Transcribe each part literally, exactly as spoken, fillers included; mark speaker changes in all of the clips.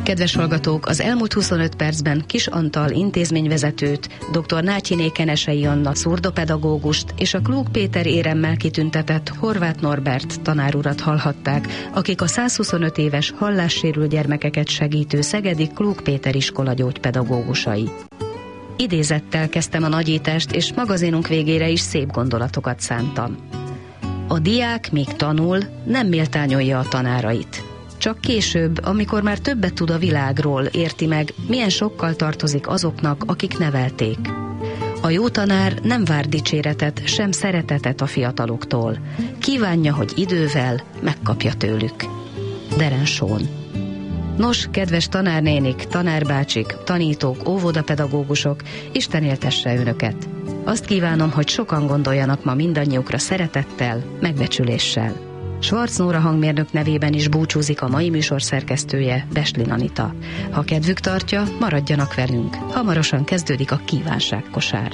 Speaker 1: Kedves hallgatók, az elmúlt huszonöt percben Kis Antal intézményvezetőt, dr. Nátyiné Kenesei Anna szurdopedagógust és a Klug Péter éremmel kitüntetett Horváth Norbert tanárurat hallhatták, akik a százhuszonöt éves hallássérült gyermekeket segítő szegedi Klug Péter iskola gyógypedagógusai. Idézettel kezdtem a nagyítást, és magazinunk végére is szép gondolatokat szántam. A diák, míg tanul, nem méltányolja a tanárait. Csak később, amikor már többet tud a világról, érti meg, milyen sokkal tartozik azoknak, akik nevelték. A jó tanár nem vár dicséretet, sem szeretetet a fiataloktól. Kívánja, hogy idővel megkapja tőlük. Deren Sohn. Nos, kedves tanárnénik, tanárbácsik, tanítók, óvodapedagógusok, Isten éltesse önöket. Azt kívánom, hogy sokan gondoljanak ma mindannyiukra szeretettel, megbecsüléssel. Schwarz Nóra hangmérnök nevében is búcsúzik a mai műsor szerkesztője, Beslin Anita. Ha kedvük tartja, maradjanak velünk. Hamarosan kezdődik a kívánságkosár.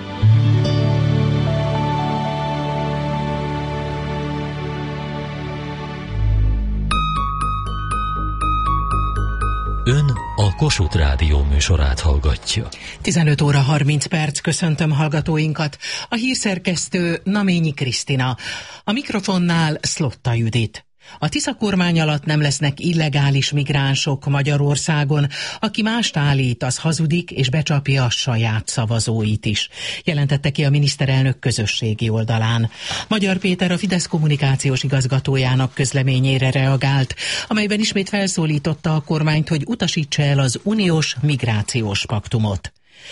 Speaker 2: Ön a Kossuth Rádió műsorát hallgatja.
Speaker 3: tizenöt óra harminc perc, köszöntöm hallgatóinkat. A hírszerkesztő Naményi Krisztina. A mikrofonnál Szlotta Judit. A Tisza kormány alatt nem lesznek illegális migránsok Magyarországon. Aki mást állít, az hazudik és becsapja a saját szavazóit is, jelentette ki a miniszterelnök közösségi oldalán. Magyar Péter a Fidesz kommunikációs igazgatójának közleményére reagált, amelyben ismét felszólította a kormányt, hogy utasítsa el az uniós migrációs paktumot.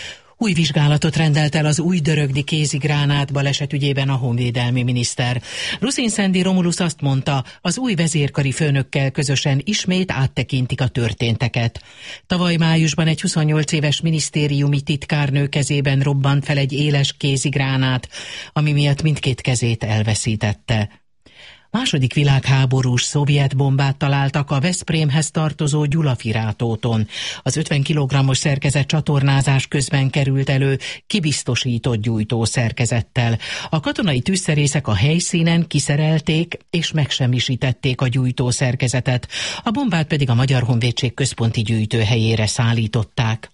Speaker 3: Új vizsgálatot rendelt el az újdörögdi kézigránát baleset ügyében a honvédelmi miniszter. Ruszin Szendi Romulusz azt mondta, az új vezérkari főnökkel közösen ismét áttekintik a történteket. Tavaly májusban egy huszonnyolc éves minisztériumi titkárnő kezében robbant fel egy éles kézigránát, ami miatt mindkét kezét elveszítette. Második világháborús szovjet bombát találtak a Veszprémhez tartozó Gyulafirátóton. Az ötven kilogrammos szerkezet csatornázás közben került elő kibiztosított gyújtó szerkezettel. A katonai tűzszerészek a helyszínen kiszerelték és megsemmisítették a gyújtó szerkezetet, a bombát pedig a Magyar Honvédség központi gyűjtőhelyére szállították.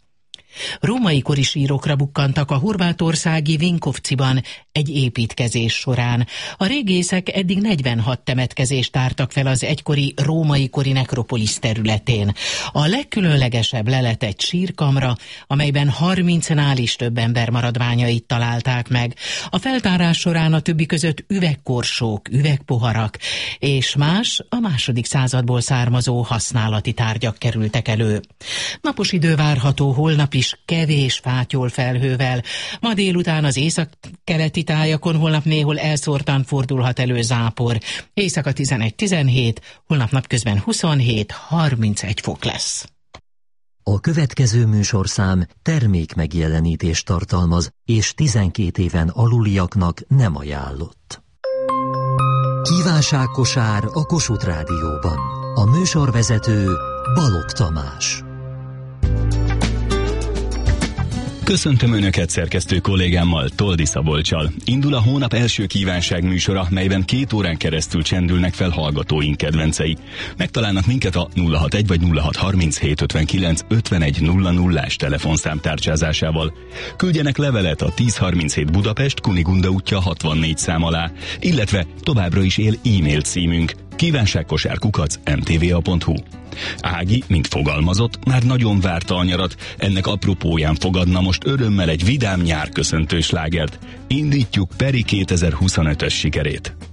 Speaker 3: Római kori sírokra bukkantak a horvátországi Vinkovciban egy építkezés során. A régészek eddig negyvenhat temetkezést tártak fel az egykori római kori nekropolisz területén. A legkülönlegesebb lelet egy sírkamra, amelyben harmincnál is több ember maradványait találták meg. A feltárás során a többi között üvegkorsók, üvegpoharak és más, a második századból származó használati tárgyak kerültek elő. Napos idő várható holnap is, kevés fátyol felhővel. Ma délután az északkeleti tájakon holnap néhol elszórtan fordulhat elő zápor. Éjszaka tizenegy-tizenhét, holnap napközben huszonhét-harmincegy fok lesz.
Speaker 2: A következő műsorszám termék megjelenítést tartalmaz, és tizenkét éven aluliaknak nem ajánlott. Kívánságkosár a Kossuth Rádióban. A műsorvezető Balogh Tamás.
Speaker 4: Köszöntöm Önöket szerkesztő kollégámmal, Toldi Szabolccsal. Indul a hónap első kívánság műsora, melyben két órán keresztül csendülnek fel hallgatóink kedvencei. Megtalálnak minket a nulla hatvanegy vagy nulla hatszázharminchét ötvenkilenc ötvenegy nulla nullás telefonszám tárcsázásával. Küldjenek levelet a tízharminchét Budapest, Kunigunda útja hatvannégy szám alá, illetve továbbra is él e-mail címünk kívánságkosár kukac em té vé á pont hu. Ági, mint fogalmazott, már nagyon várta a nyarat, ennek apropóján fogadna most örömmel egy vidám nyárköszöntő slágert. Indítjuk Peri kétezer-huszonötös sikerét.